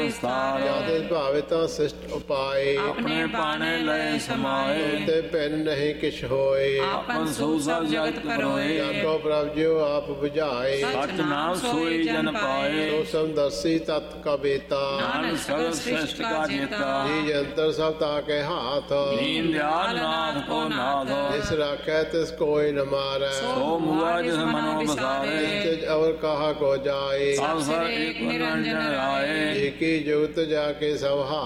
ਵਿਸਤਾਰ। ਜਦ ਭਾਵੇ ਤਾਂ ਸਿਸ਼ਟ ਉਪਾਏ ਆਪਣੇ ਪਾਣੇ ਲਏ ਸਮਾਏ। ਤੇ ਪੈਨ ਨਹੀਂ ਕਿਛ ਹੋਏ ਆਪਨ ਸੋ ਸਭ ਜਗਤ ਕਰੋਏ। ਜਾਗੋ ਪ੍ਰਭ ਜਿਉ ਆਪ 부ਝਾਏ ਸਚ ਨਾਮ ਸੋਈ ਜਨ ਪਾਏ। ਸੋ ਸਮਦਰਸੀ ਤਤ ਕਾ ਬੇਤਾ ਨਾਨਕ ਸਗਲ ਸ੍ਰਿਸ਼ਟ ਕਾ ਜੇਤਾ। ਜੀ ਜੰਤਰ ਸਭ ਤਾਕੇ ਹਾਥ ਦੀਨ ਦਿਆਲ ਨਾਥ ਕੋ ਨਾਥ। ਜਿਸ ਰਾਖੈ ਤਿਸ ਕੋਈ ਨ ਮਾਰੈ ਸੋ ਮੁਆ ਜਿਸ ਮਨੋ ਬਸਾਰੇ। ਤਿਜ ਅਵਰ ਕਹਾ ਕੋ ਜਾਏ ਸਭ ਸਰ ਏਕ ਨਿਰੰਜਨ ਰਾਏ। ਏਕੀ ਜੁਗਤ ਜਾ ਕੇ ਸਭ